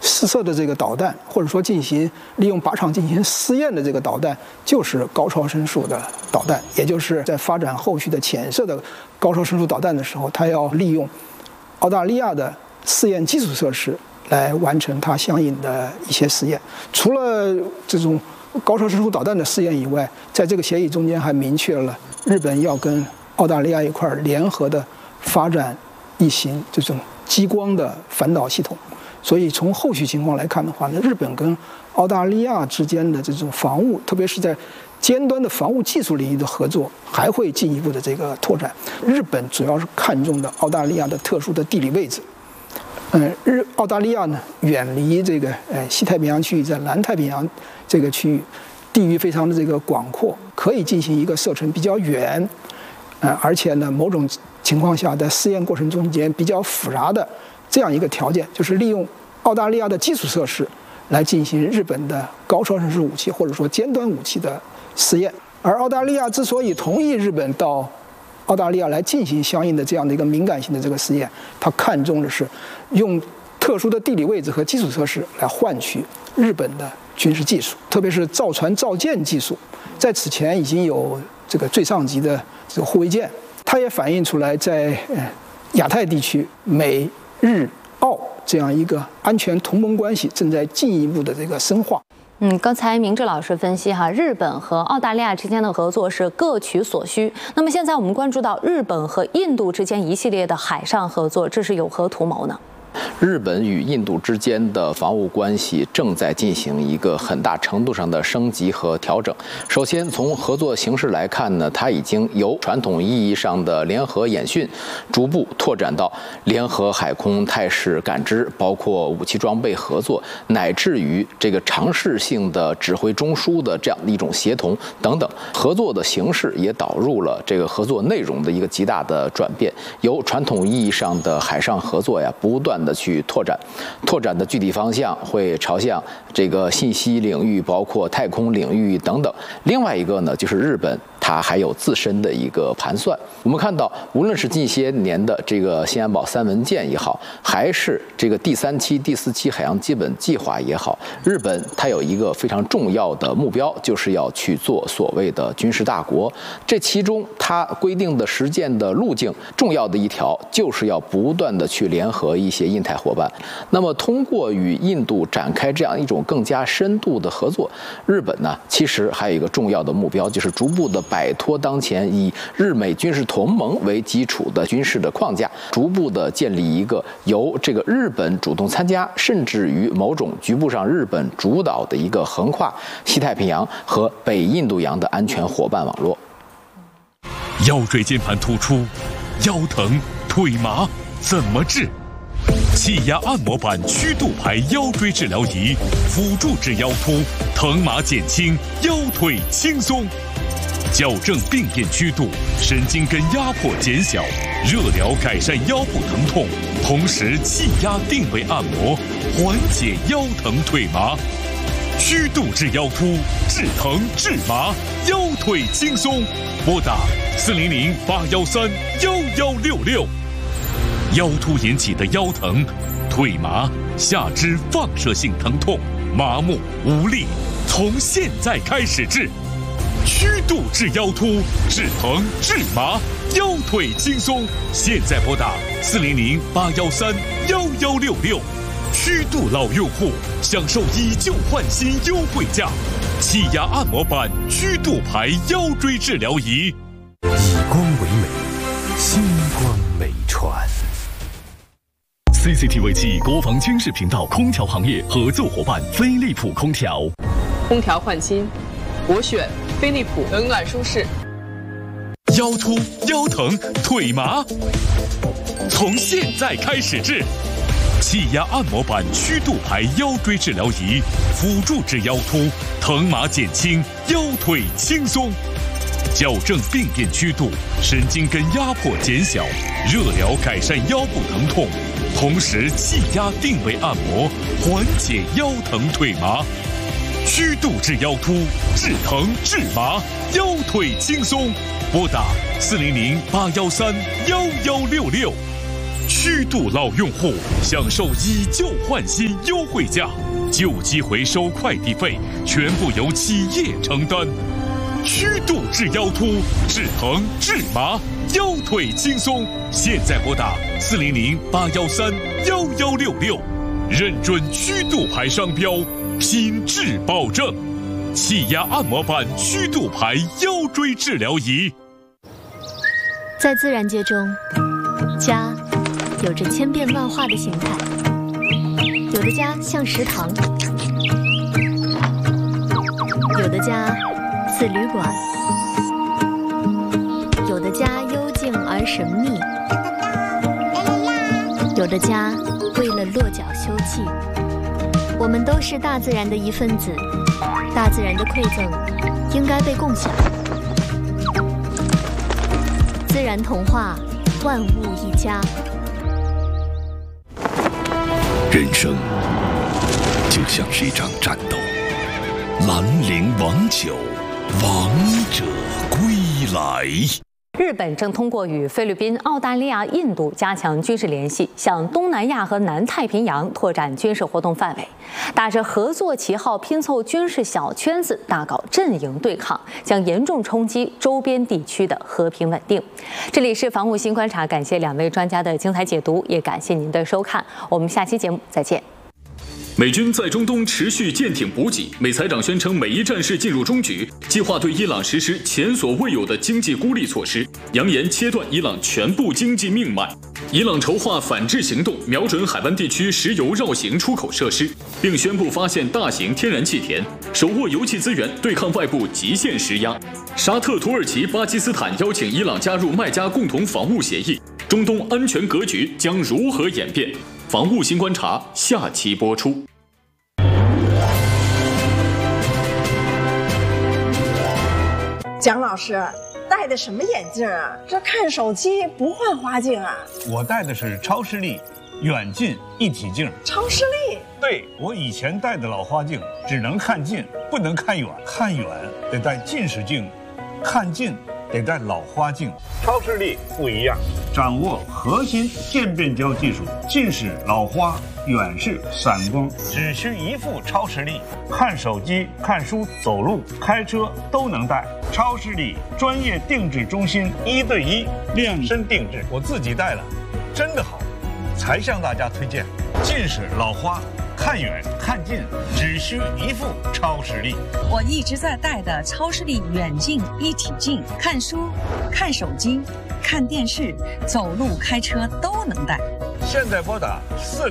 试射的这个导弹，或者说利用靶场进行试验的这个导弹，就是高超声速的导弹，也就是在发展后续的潜射的高超声速导弹的时候，它要利用澳大利亚的试验基础设施来完成它相应的一些实验。除了这种高超声速导弹的试验以外，在这个协议中间还明确了日本要跟澳大利亚一块联合的发展一型这种激光的反导系统。所以从后续情况来看的话呢，日本跟澳大利亚之间的这种防务，特别是在尖端的防务技术领域的合作，还会进一步的这个拓展。日本主要是看重的澳大利亚的特殊的地理位置。澳大利亚呢，远离这个西太平洋区域，在南太平洋这个区域，地域非常的这个广阔，可以进行一个射程比较远，而且呢，某种情况下在试验过程中间比较复杂的这样一个条件，就是利用澳大利亚的基础设施来进行日本的高超声速武器或者说尖端武器的试验。而澳大利亚之所以同意日本到澳大利亚来进行相应的这样的一个敏感性的这个实验，它看重的是用特殊的地理位置和基础设施来换取日本的军事技术，特别是造船造舰技术。在此前已经有这个最上级的这个护卫舰，它也反映出来在亚太地区美日澳这样一个安全同盟关系正在进一步的这个深化。 刚才明志老师分析哈，日本和澳大利亚之间的合作是各取所需。那么现在我们关注到日本和印度之间一系列的海上合作，这是有何图谋呢？ 日本与印度之间的防务关系正在进行一个很大程度上的升级和调整。首先，从合作形式来看呢，它已经由传统意义上的联合演训，逐步拓展到联合海空态势感知，包括武器装备合作，乃至于这个常识性的指挥中枢的这样的一种协同等等。合作的形式也导入了这个合作内容的一个极大的转变，由传统意义上的海上合作呀，不断的去拓展的具体方向会朝向这个信息领域，包括太空领域等等。另外一个呢，就是日本它还有自身的一个盘算。我们看到，无论是近些年的这个新安保3文件也好，还是这个第3期、第4期海洋基本计划也好，日本它有一个非常重要的目标，就是要去做所谓的军事大国。这其中它规定的实践的路径，重要的一条就是要不断的去联合一些印太伙伴。那么通过与印度展开这样一种更加深度的合作，日本呢其实还有一个重要的目标，就是逐步的摆脱当前以日美军事同盟为基础的军事的框架，逐步的建立一个由这个日本主动参加，甚至于某种局部上日本主导的一个横跨西太平洋和北印度洋的安全伙伴网络。 腰椎间盘突出、腰疼、腿麻怎么治？气压按摩板曲度排腰椎治疗仪，辅助治腰突，疼麻减轻，腰腿轻松。矫正病变曲度，神经根压迫减小，热疗改善腰部疼痛，同时气压定位按摩，缓解腰疼腿麻。曲度治腰突，治疼治麻，腰腿轻松。拨打400-813-1166。腰突引起的腰疼、腿麻、下肢放射性疼痛、麻木无力，从现在开始治。曲度治腰突，治疼治麻，腰腿轻松。现在拨打400-813-1166。曲度老用户享受以旧换新优惠价，气压按摩板曲度排腰椎治疗仪。 以光为美，星光美传。 CCTV 7国防军事频道空调行业合作伙伴飞利浦空调。 空调换新，我选飞利浦，冷暖舒适。 腰突、腰疼、腿麻，从现在开始治。气压按摩板曲度排腰椎治疗仪，辅助治腰突，疼麻减轻，腰腿轻松。矫正病变曲度，神经根压迫减小，热疗改善腰部疼痛，同时气压定位按摩，缓解腰疼腿麻。曲度治腰突，治疼治麻，腰腿轻松。拨打400-813-1166。 曲度老用户享受以旧换新优惠价，旧机回收快递费全部由企业承担。曲度治腰突，治疼治麻，腰腿轻松。现在拨打400-813-1166，认准曲度牌商标，品质保证。气压按摩板曲度牌腰椎治疗仪。 在自然界中，家有着千变万化的形态，有的家像食堂，有的家似旅馆，有的家幽静而神秘，有的家为了落脚休憩。我们都是大自然的一份子，大自然的馈赠应该被共享。自然童话，万物一家。 人生就像是一场战斗，兰陵王酒，王者归来。 日本正通过与菲律宾、澳大利亚、印度加强军事联系，向东南亚和南太平洋拓展军事活动范围，打着合作旗号拼凑军事小圈子，大搞阵营对抗，将严重冲击周边地区的和平稳定。这里是防务新观察，感谢2位专家的精彩解读，也感谢您的收看，我们下期节目再见。 美军在中东持续舰艇补给，美财长宣称美伊战事进入终局，计划对伊朗实施前所未有的经济孤立措施，扬言切断伊朗全部经济命脉。伊朗筹划反制行动，瞄准海湾地区石油绕行出口设施，并宣布发现大型天然气田，手握油气资源对抗外部极限施压。沙特、土耳其、巴基斯坦邀请伊朗加入麦加共同防务协议，中东安全格局将如何演变？防务新观察下期播出。 蒋老师戴的什么眼镜啊？这看手机不换花镜啊？ 我戴的是超视力远近一体镜。 超视力？ 对，我以前戴的老花镜只能看近，不能看远，看远得戴近视镜，看近得戴老花镜。超视力不一样，掌握核心渐变焦技术，近视、老花、远视、散光，只需一副超视力，看手机、看书、走路、开车都能戴。超视力专业定制中心，1对1量身定制，我自己戴了，真的好，才向大家推荐。近视、老花，看远看近只需一副超视力。 我一直在戴的超视力远近一体镜，看书、看手机、看电视、走路、开车都能戴。 现在拨打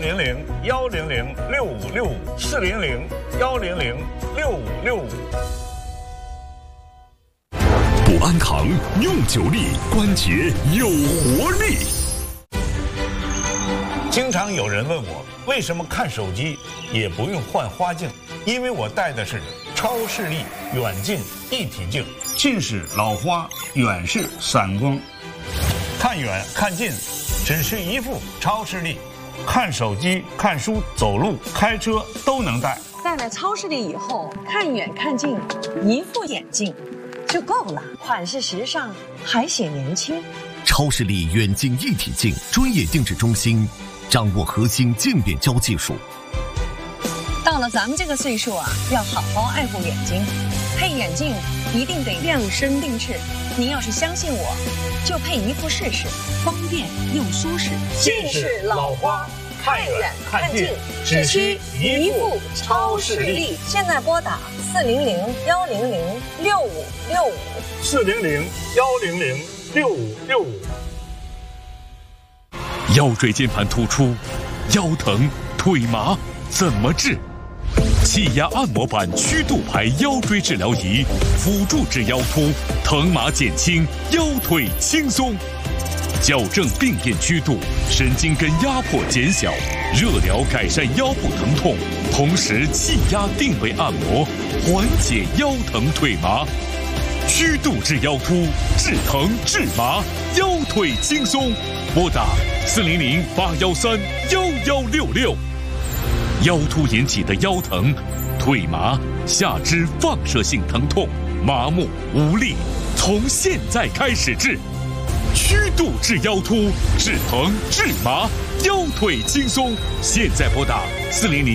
400-100-6565，400-100-6565。 补安堂用久力，关节有活力。 经常有人问我，为什么看手机也不用换花镜？因为我戴的是超视力远近一体镜，近视、老花、远视、散光，看远看近只需一副超视力，看手机、看书、走路、开车都能戴。 戴了超视力以后，看远看近一副眼镜就够了，款式时尚，还显年轻。 超视力远近一体镜专业定制中心，掌握核心渐变焦技术。 到了咱们这个岁数啊，要好好爱护眼睛，配眼镜一定得量身定制。您要是相信我，就配一副试试，方便又舒适。 近视、老花，看远看近只需一副超视力。 现在拨打 400-100-6565，400-100-6565。 腰椎间盘突出，腰疼腿麻怎么治？气压按摩板曲度牌腰椎治疗仪，辅助治腰突，疼麻减轻，腰腿轻松。矫正病变曲度，神经根压迫减小，热疗改善腰部疼痛，同时气压定位按摩，缓解腰疼腿麻。曲度治腰突，治疼治麻，腰腿轻松。拨打400-813-1166。腰突引起的腰疼、腿麻、下肢放射性疼痛、麻木无力，从现在开始治。 虚度治腰突，治疼治麻，腰腿轻松。现在拨打400